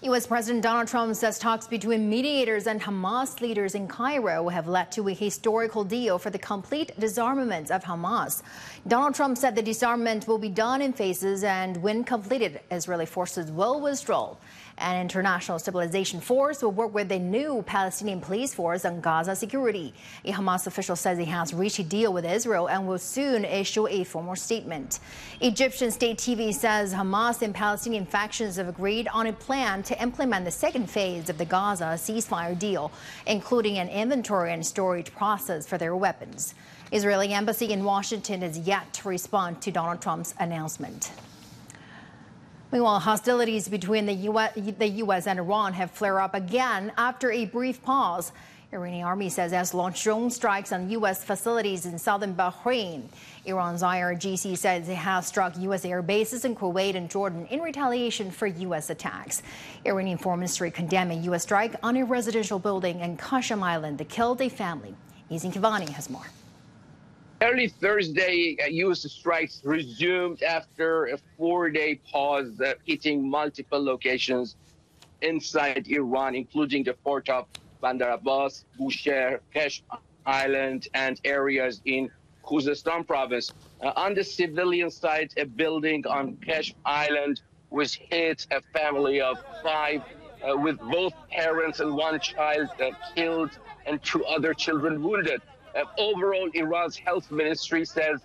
U.S. President Donald Trump says talks between mediators and Hamas leaders in Cairo have led to a historical deal for the complete disarmament of Hamas. Donald Trump said the disarmament will be done in phases, and when completed, Israeli forces will withdraw. An international stabilization force will work with a new Palestinian police force on Gaza security. A Hamas official says he has reached a deal with Israel and will soon issue a formal statement. Egyptian state TV says Hamas and Palestinian factions have agreed on a plan to implement the second phase of the Gaza ceasefire deal, including an inventory and storage process for their weapons. Israeli embassy in Washington is yet to respond to Donald Trump's announcement. Meanwhile, hostilities between the U.S. and Iran have flared up again after a brief pause. Iranian army says it has launched drone strikes on U.S. facilities in southern Bahrain. Iran's IRGC says it has struck U.S. air bases in Kuwait and Jordan in retaliation for U.S. attacks. Iranian Foreign Ministry condemned a U.S. strike on a residential building in Qashm Island that killed a family. Izin Kivani has more. Early Thursday, U.S. strikes resumed after a 4-day pause, hitting multiple locations inside Iran, including the port of Bandar Abbas, Bushehr, Qashm Island, and areas in Khuzestan province. On the civilian side, a building on Qashm Island was hit. A family of 5 with both parents and 1 child killed and 2 other children wounded. Overall, Iran's health ministry says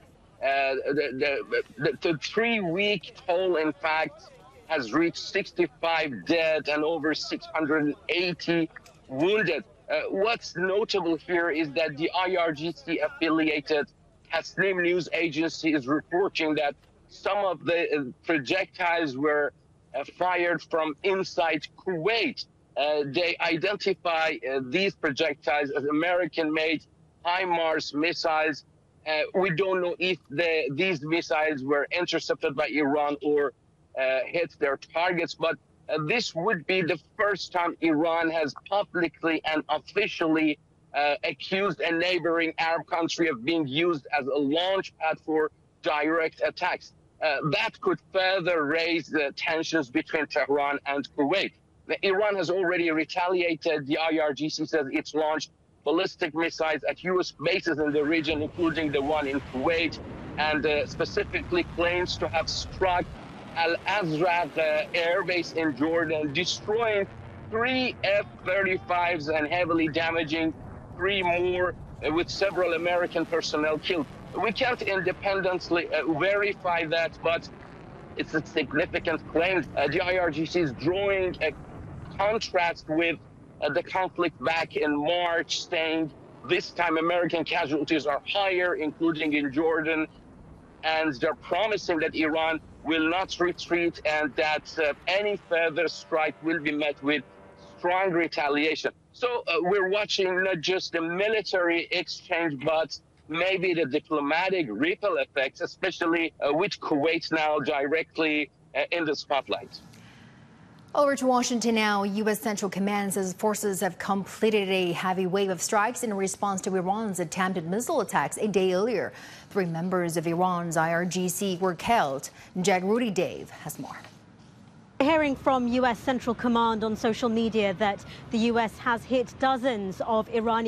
the 3-week toll, in fact, has reached 65 dead and over 680 wounded. What's notable here is that the IRGC-affiliated Tasnim news agency is reporting that some of the projectiles were fired from inside Kuwait. They identify these projectiles as American-made HIMARS missiles. We don't know if these missiles were intercepted by Iran or hit their targets, but this would be the first time Iran has publicly and officially accused a neighboring Arab country of being used as a launch pad for direct attacks. That could further raise the tensions between Tehran and Kuwait. Iran has already retaliated. The IRGC says it's launched ballistic missiles at U.S. bases in the region, including the one in Kuwait, and specifically claims to have struck Al-Azraq air base in Jordan, destroying 3 F-35s and heavily damaging 3 more, with several American personnel killed. We can't independently verify that, but it's a significant claim. The IRGC is drawing a contrast with the conflict back in March, saying this time American casualties are higher, including in Jordan, and they're promising that Iran will not retreat and that any further strike will be met with strong retaliation. So we're watching not just the military exchange, but maybe the diplomatic ripple effects, especially with Kuwait now directly in the spotlight. Over to Washington now. U.S. Central Command says forces have completed a heavy wave of strikes in response to Iran's attempted missile attacks a day earlier. 3 members of Iran's IRGC were killed. Jack Rudy Dave has more. Hearing from U.S. Central Command on social media that the U.S. has hit dozens of Iranian